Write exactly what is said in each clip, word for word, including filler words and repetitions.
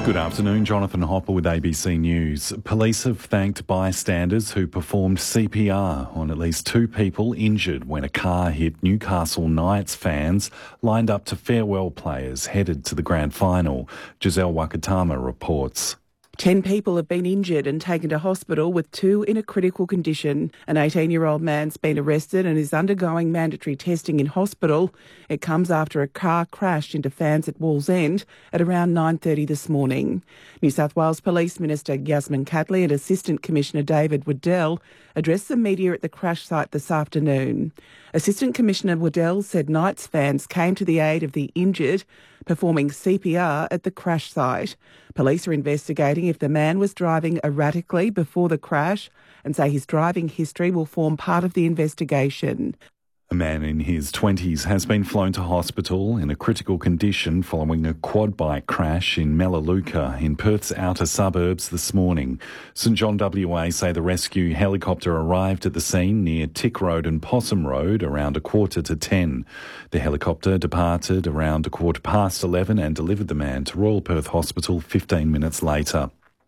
Good afternoon, Jonathan Hopper with A B C News. Police have thanked bystanders who performed C P R on at least two people injured when a car hit Newcastle Knights fans lined up to farewell players headed to the grand final. Giselle Wakatama reports. Ten people have been injured and taken to hospital, with two in a critical condition. An eighteen-year-old man's been arrested and is undergoing mandatory testing in hospital. It comes after a car crashed into fans at Wallsend at around nine thirty this morning. New South Wales Police Minister Yasmin Catley and Assistant Commissioner David Waddell addressed the media at the crash site this afternoon. Assistant Commissioner Waddell said Knights fans came to the aid of the injured, performing C P R at the crash site. Police are investigating if the man was driving erratically before the crash and say his driving history will form part of the investigation. A man in his twenties has been flown to hospital in a critical condition following a quad bike crash in Melaleuca in Perth's outer suburbs this morning. St John W A say the rescue helicopter arrived at the scene near Tick Road and Possum Road around a quarter to ten. The helicopter departed around a quarter past eleven and delivered the man to Royal Perth Hospital fifteen minutes later.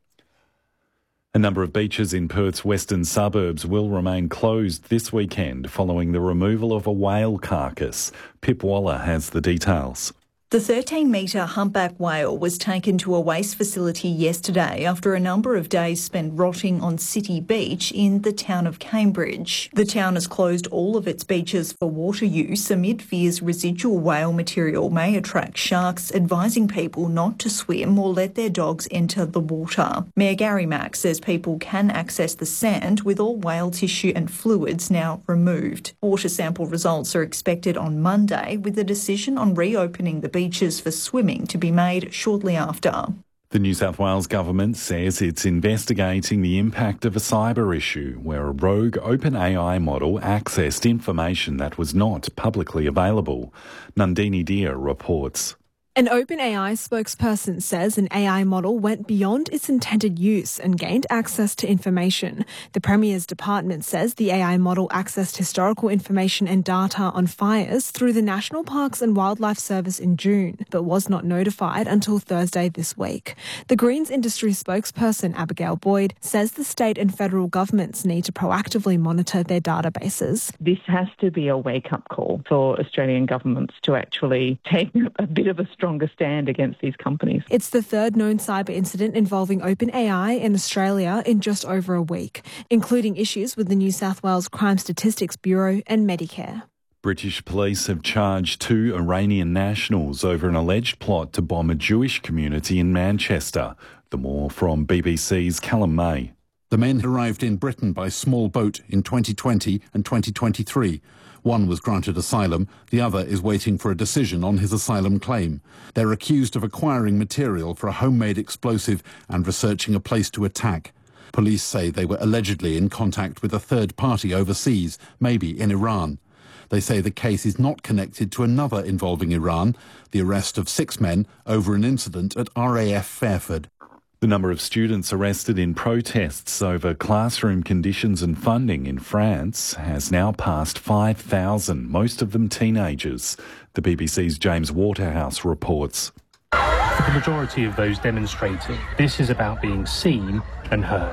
A number of beaches in Perth's western suburbs will remain closed this weekend following the removal of a whale carcass. Pip Waller has the details. The thirteen metre humpback whale was taken to a waste facility yesterday after a number of days spent rotting on City Beach in the town of Cambridge. The town has closed all of its beaches for water use amid fears residual whale material may attract sharks, advising people not to swim or let their dogs enter the water. Mayor Gary Mack says people can access the sand with all whale tissue and fluids now removed. Water sample results are expected on Monday, with a decision on reopening the beach beaches for swimming to be made shortly after. The New South Wales government says it's investigating the impact of a cyber issue where a rogue OpenAI model accessed information that was not publicly available. Nandini Deer reports. An OpenAI spokesperson says an A I model went beyond its intended use and gained access to information. The Premier's department says the A I model accessed historical information and data on fires through the National Parks and Wildlife Service in June, but was not notified until Thursday this week. The Greens industry spokesperson Abigail Boyd says the state and federal governments need to proactively monitor their databases. This has to be a wake-up call for Australian governments to actually take a bit of a stronger stand against these companies. It's the third known cyber incident involving OpenAI in Australia in just over a week, including issues with the New South Wales Crime Statistics Bureau and Medicare. British police have charged two Iranian nationals over an alleged plot to bomb a Jewish community in Manchester. The more from B B C's Callum May. The men arrived in Britain by small boat in twenty twenty and twenty twenty-three. One was granted asylum, the other is waiting for a decision on his asylum claim. They're accused of acquiring material for a homemade explosive and researching a place to attack. Police say they were allegedly in contact with a third party overseas, maybe in Iran. They say the case is not connected to another involving Iran, the arrest of six men over an incident at R A F Fairford. The number of students arrested in protests over classroom conditions and funding in France has now passed five thousand, most of them teenagers. The B B C's James Waterhouse reports. For the majority of those demonstrating, this is about being seen and heard.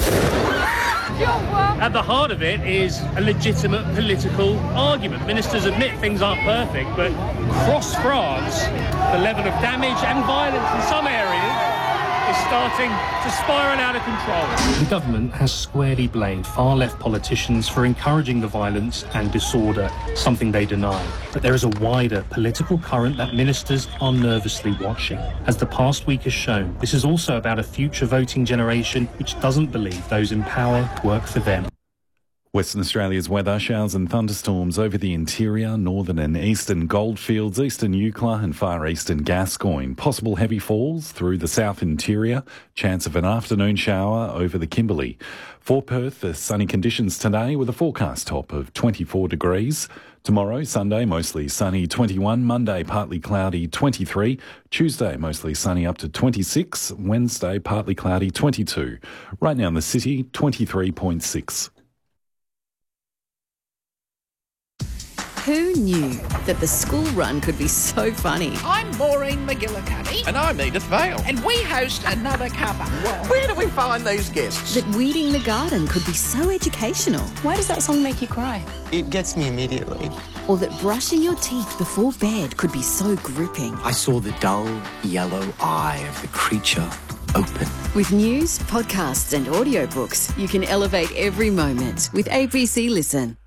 At the heart of it is a legitimate political argument. Ministers admit things aren't perfect, but across France, the level of damage and violence in some areas is starting to spiral out of control. The government has squarely blamed far-left politicians for encouraging the violence and disorder, something they deny. But there is a wider political current that ministers are nervously watching. As the past week has shown, this is also about a future voting generation which doesn't believe those in power work for them. Western Australia's weather, showers and thunderstorms over the interior, northern and eastern goldfields, eastern Eucla and far eastern Gascoyne. Possible heavy falls through the south interior. Chance of an afternoon shower over the Kimberley. For Perth, the sunny conditions today with a forecast top of twenty-four degrees. Tomorrow, Sunday, mostly sunny, twenty-one. Monday, partly cloudy, twenty-three. Tuesday, mostly sunny, up to twenty-six. Wednesday, partly cloudy, twenty-two. Right now in the city, twenty-three point six. Who knew that the school run could be so funny? I'm Maureen McGillicuddy. And I'm Edith Vale. And we host Another Cuppa. Where do we find these guests? That weeding the garden could be so educational. Why does that song make you cry? It gets me immediately. Or that brushing your teeth before bed could be so gripping. I saw the dull yellow eye of the creature open. With news, podcasts and audiobooks, you can elevate every moment with A B C Listen.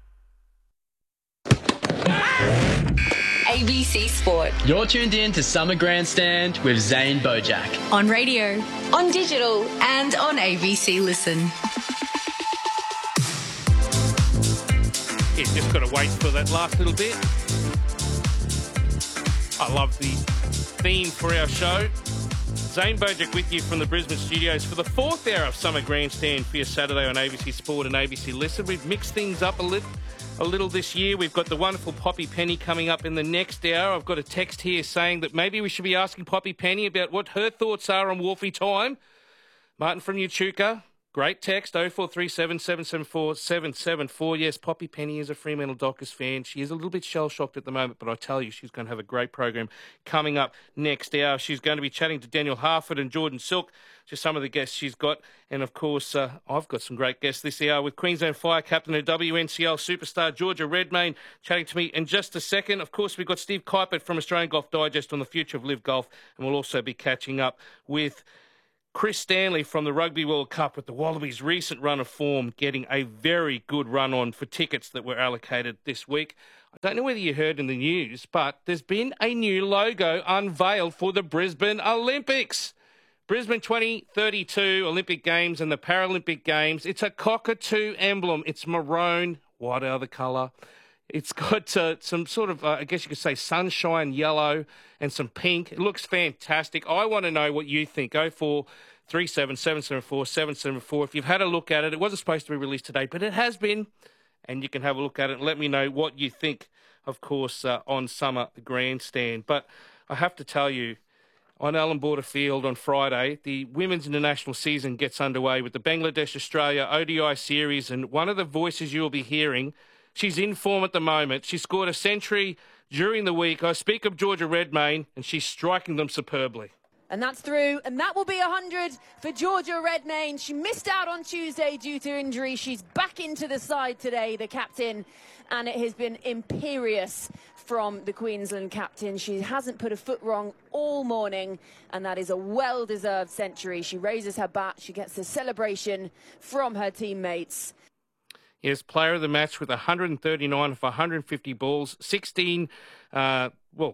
A B C Sport. You're tuned in to Summer Grandstand with Zane Bojack. On radio, on digital and on A B C Listen. Yeah, just got to wait for that last little bit. I love the theme for our show. Zane Bojack with you from the Brisbane studios for the fourth hour of Summer Grandstand for your Saturday on A B C Sport and A B C Listen. We've mixed things up a little. A little this year. We've got the wonderful Poppy Penny coming up in the next hour. I've got a text here saying that maybe we should be asking Poppy Penny about what her thoughts are on Wolfie time. Martin from Echuca, great text, oh four three seven, seven seven four, seven seven four. Yes, Poppy Penny is a Fremantle Dockers fan. She is a little bit shell-shocked at the moment, but I tell you, she's going to have a great program coming up next hour. She's going to be chatting to Daniel Harford and Jordan Silk, just some of the guests she's got. And, of course, uh, I've got some great guests this hour with Queensland Fire captain and W N C L superstar Georgia Redmayne chatting to me in just a second. Of course, we've got Steve Kuipert from Australian Golf Digest on the future of Live Golf, and we'll also be catching up with Chris Stanley from the Rugby World Cup with the Wallabies' recent run of form, getting a very good run on for tickets that were allocated this week. I don't know whether you heard in the news, but there's been a new logo unveiled for the Brisbane Olympics. Brisbane twenty thirty-two Olympic Games and the Paralympic Games. It's a cockatoo emblem. It's maroon. What other colour? It's got uh, some sort of, uh, I guess you could say, sunshine yellow and some pink. It looks fantastic. I want to know what you think. oh four three seven, seven seven four, seven seven four. If you've had a look at it, it wasn't supposed to be released today, but it has been. And you can have a look at it and let me know what you think, of course, uh, on Summer Grandstand. But I have to tell you, on Allan Border Field on Friday, the women's international season gets underway with the Bangladesh-Australia O D I series, and one of the voices you'll be hearing, she's in form at the moment. She scored a century during the week. I speak of Georgia Redmayne, and she's striking them superbly. And that's through, and that will be one hundred for Georgia Redmayne. She missed out on Tuesday due to injury. She's back into the side today, the captain, and it has been imperious from the Queensland captain. She hasn't put a foot wrong all morning, and that is a well-deserved century. She raises her bat. She gets a celebration from her teammates. Yes, player of the match with one hundred thirty-nine for one hundred fifty balls, sixteen, uh, well,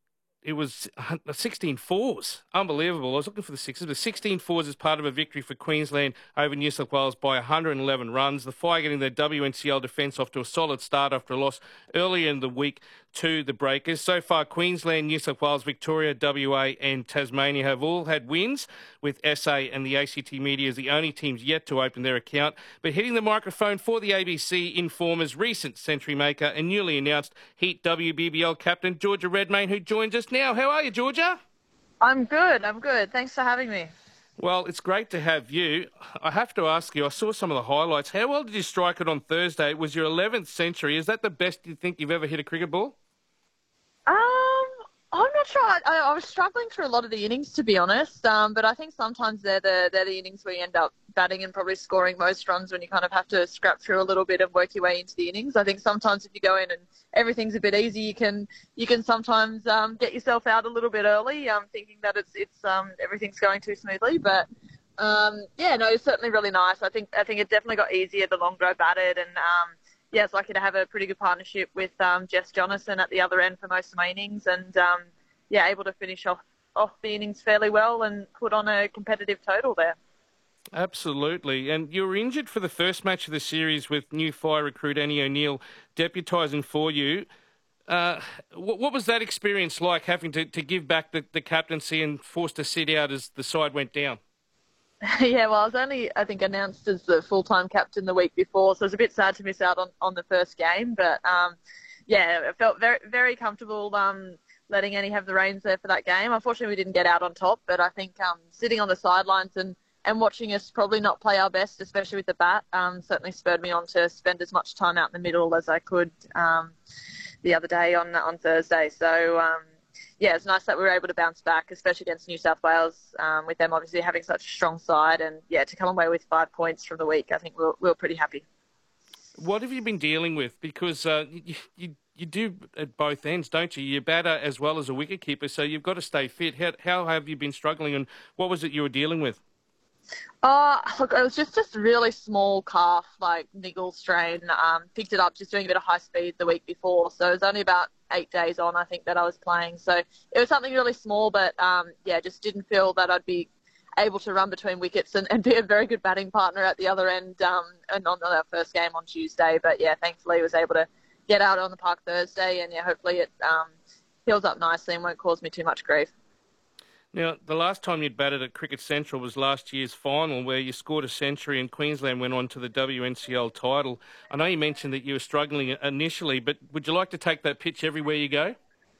it was sixteen fours. Unbelievable. I was looking for the sixes, but sixteen fours as part of a victory for Queensland over New South Wales by one hundred eleven runs. The Fire getting their W N C L defence off to a solid start after a loss earlier in the week to the Breakers. So far, Queensland, New South Wales, Victoria, W A and Tasmania have all had wins, with S A and the A C T Media as the only teams yet to open their account. But hitting the microphone for the A B C Informer's recent century maker and newly announced Heat W B B L captain, Georgia Redmayne, who joins us now. How are you, Georgia? I'm good, I'm good. Thanks for having me. Well, it's great to have you. I have to ask you, I saw some of the highlights. How well did you strike it on Thursday? It was your eleventh century. Is that the best you think you've ever hit a cricket ball? Um, I'm not sure. I, I was struggling through a lot of the innings, to be honest. Um, but I think sometimes they're the they're the innings where you end up batting and probably scoring most runs when you kind of have to scrap through a little bit and work your way into the innings. I think sometimes if you go in and everything's a bit easy, you can you can sometimes um, get yourself out a little bit early, um, thinking that it's it's um, everything's going too smoothly. But um, yeah, no, it's certainly really nice. I think I think it definitely got easier the longer I batted, and um, yeah, it's lucky to have a pretty good partnership with um, Jess Jonathan at the other end for most of my innings, and um, yeah, able to finish off, off the innings fairly well and put on a competitive total there. Absolutely. And you were injured for the first match of the series with new Fire recruit Annie O'Neill deputising for you. Uh, what, what was that experience like, having to, to give back the, the captaincy and forced to sit out as the side went down? Yeah, well, I was only, I think, announced as the full-time captain the week before, so it was a bit sad to miss out on, on the first game. But, um, yeah, it felt very, very comfortable um, letting Annie have the reins there for that game. Unfortunately, we didn't get out on top, but I think um, sitting on the sidelines and, and watching us probably not play our best, especially with the bat, um, certainly spurred me on to spend as much time out in the middle as I could. Um, the other day on on Thursday. So, um, yeah, it's nice that we were able to bounce back, especially against New South Wales, um, with them obviously having such a strong side. And, yeah, to come away with five points from the week, I think we we're, we we're pretty happy. What have you been dealing with? Because uh, you, you you do at both ends, don't you? You're batter as well as a wicketkeeper, so you've got to stay fit. How, how have you been struggling, and what was it you were dealing with? Uh, look, it was just just a really small calf, like niggle strain. Um, picked it up just doing a bit of high speed the week before, so it was only about eight days on, I think, that I was playing. So it was something really small, but um, yeah, just didn't feel that I'd be able to run between wickets and, and be a very good batting partner at the other end um, and on our first game on Tuesday. But yeah, thankfully I was able to get out on the park Thursday, and yeah, hopefully it um, heals up nicely and won't cause me too much grief. Now, the last time you'd batted at Cricket Central was last year's final, where you scored a century and Queensland went on to the W N C L title. I know you mentioned that you were struggling initially, but would you like to take that pitch everywhere you go?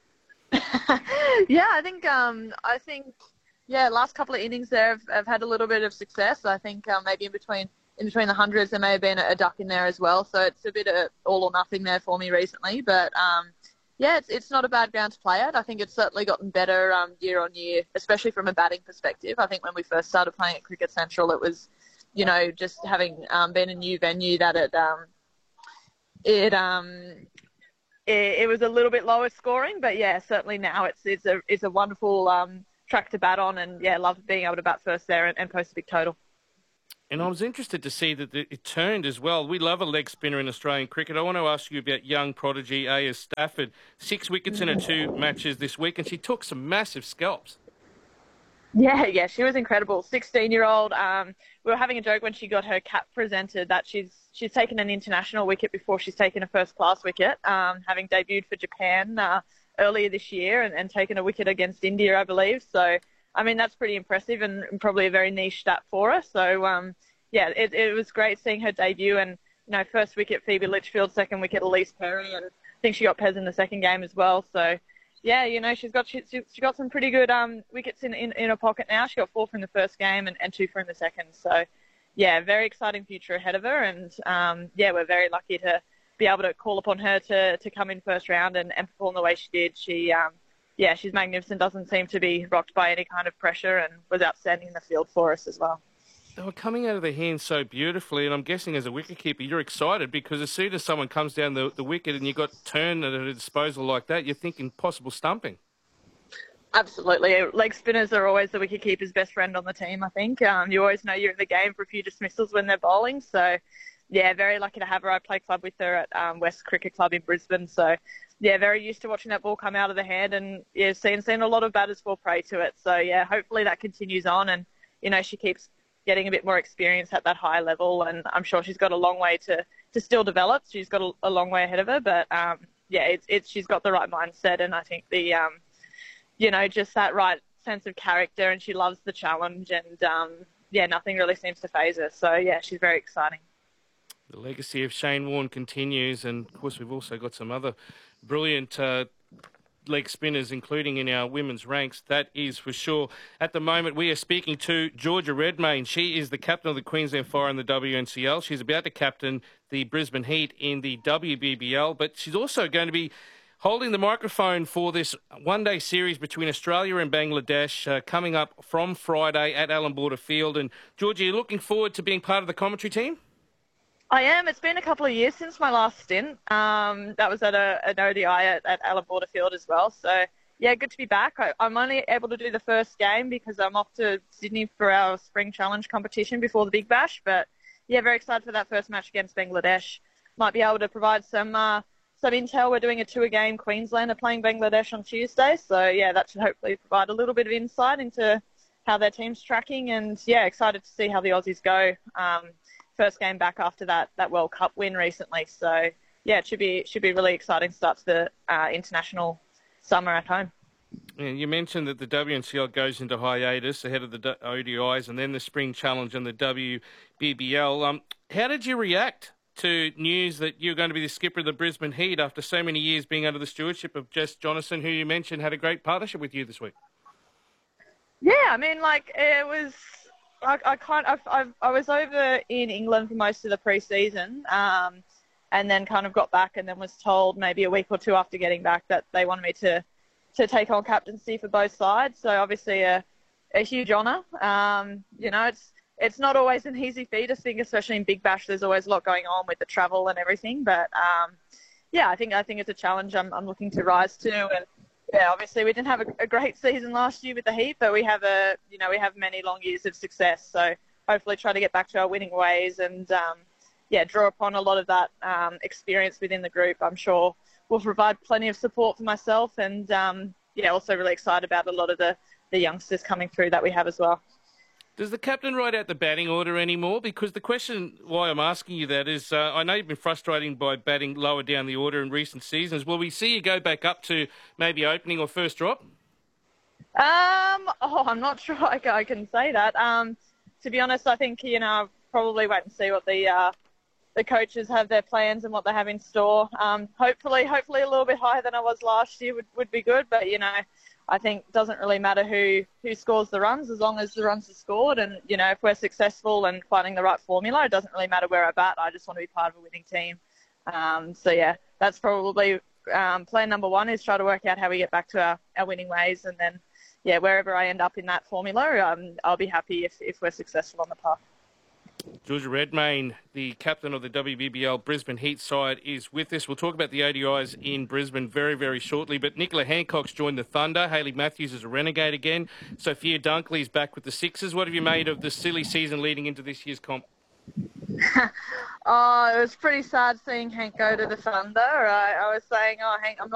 yeah, I think um, I think yeah, last couple of innings there have, have had a little bit of success. I think um, maybe in between in between the hundreds there may have been a, a duck in there as well. So it's a bit of all or nothing there for me recently, but. Um, Yeah, it's it's not a bad ground to play at. I think it's certainly gotten better um, year on year, especially from a batting perspective. I think when we first started playing at Cricket Central, it was, you know, just having um, been a new venue that it um, it um it, it was a little bit lower scoring. But yeah, certainly now it's it's a it's a wonderful um, track to bat on, and yeah, love being able to bat first there and, and post a big total. And I was interested to see that it turned as well. We love a leg spinner in Australian cricket. I want to ask you about young prodigy Aya Stafford. Six wickets in her two matches this week, and she took some massive scalps. Yeah, yeah, she was incredible. sixteen-year-old. Um, we were having a joke when she got her cap presented that she's she's taken an international wicket before she's taken a first-class wicket, um, having debuted for Japan uh, earlier this year and, and taken a wicket against India, I believe. So, I mean, that's pretty impressive and probably a very niche stat for her. So, um, yeah, it, it was great seeing her debut. And, you know, first wicket, Phoebe Litchfield, second wicket, Elise Perry. And I think she got Pez in the second game as well. So, yeah, you know, she's got she, she got some pretty good um, wickets in, in, in her pocket now. She got four from the first game and, and two from the second. So, yeah, very exciting future ahead of her. And, um, yeah, we're very lucky to be able to call upon her to, to come in first round and, and perform the way she did. She... Um, Yeah, she's magnificent, doesn't seem to be rocked by any kind of pressure, and was outstanding in the field for us as well. They were coming out of their hands so beautifully, and I'm guessing as a wicketkeeper, you're excited because as soon as someone comes down the, the wicket and you've got turn at a disposal like that, you're thinking possible stumping. Absolutely. Leg spinners are always the wicketkeeper's best friend on the team, I think. Um, you always know you're in the game for a few dismissals when they're bowling, so... Yeah, very lucky to have her. I play club with her at um, West Cricket Club in Brisbane. So, yeah, very used to watching that ball come out of the hand and, yeah, seeing, seeing a lot of batters fall prey to it. So, yeah, hopefully that continues on and, you know, she keeps getting a bit more experience at that high level. And I'm sure she's got a long way to, to still develop. She's got a, a long way ahead of her. But, um, yeah, it's, it's she's got the right mindset and I think the, um, you know, just that right sense of character and she loves the challenge and, um, yeah, nothing really seems to faze her. So, yeah, she's very exciting. The legacy of Shane Warne continues, and of course we've also got some other brilliant uh, leg spinners, including in our women's ranks, that is for sure. At the moment we are speaking to Georgia Redmayne. She is the captain of the Queensland Fire in the W N C L. She's about to captain the Brisbane Heat in the W B B L, but she's also going to be holding the microphone for this one-day series between Australia and Bangladesh uh, coming up from Friday at Allan Border Field. And Georgia, you're looking forward to being part of the commentary team? I am. It's been a couple of years since my last stint. Um, that was at a, an O D I at, at Allan Border Field as well. So, yeah, good to be back. I, I'm only able to do the first game because I'm off to Sydney for our Spring Challenge competition before the Big Bash. But, yeah, very excited for that first match against Bangladesh. Might be able to provide some uh, some intel. We're doing a tour game. Queensland are playing Bangladesh on Tuesday. So, yeah, that should hopefully provide a little bit of insight into how their team's tracking. And, yeah, excited to see how the Aussies go. Um, First game back after that that World Cup win recently, so yeah, it should be should be really exciting start to the uh, international summer at home. Yeah, you mentioned that the W N C L goes into hiatus ahead of the O D Is and then the Spring Challenge and the W B B L. Um, how did you react to news that you're going to be the skipper of the Brisbane Heat after so many years being under the stewardship of Jess Jonathan, who you mentioned had a great partnership with you this week? Yeah, I mean, like it was. I, I can't. I've, I've, I was over in England for most of the pre-season, um, and then kind of got back and then was told maybe a week or two after getting back that they wanted me to, to take on captaincy for both sides. So obviously a, a huge honour. Um, you know, it's it's not always an easy feat. I think, especially in Big Bash, there's always a lot going on with the travel and everything. But um, yeah, I think I think it's a challenge I'm, I'm looking to rise to. And yeah, obviously we didn't have a, a great season last year with the heat, but we have a you know we have many long years of success. So hopefully try to get back to our winning ways and um, yeah, draw upon a lot of that um, experience within the group. I'm sure will provide plenty of support for myself, and um, yeah, also really excited about a lot of the, the youngsters coming through that we have as well. Does the captain write out the batting order anymore? Because the question why I'm asking you that is, uh, I know you've been frustrated by batting lower down the order in recent seasons. Will we see you go back up to maybe opening or first drop? Um, oh, I'm not sure I can, I can say that. Um, to be honest, I think, you know, I'll probably wait and see what the uh, the coaches have their plans and what they have in store. Um, hopefully, hopefully a little bit higher than I was last year would, would be good. But, you know, I think it doesn't really matter who, who scores the runs as long as the runs are scored. And, you know, if we're successful and finding the right formula, it doesn't really matter where I bat. I just want to be part of a winning team. Um, so, yeah, that's probably um, plan number one is try to work out how we get back to our, our winning ways. And then, yeah, wherever I end up in that formula, um, I'll be happy if, if we're successful on the path. Georgia Redmayne, the captain of the W B B L Brisbane Heat side, is with us. We'll talk about the O D Is in Brisbane very, very shortly. But Nicola Hancock's joined the Thunder. Hayley Matthews is a renegade again. Sophia Dunkley's back with the Sixers. What have you made of the silly season leading into this year's comp? Oh, it was pretty sad seeing Hank go to the Thunder. I, I was saying, oh, Hank, I'm not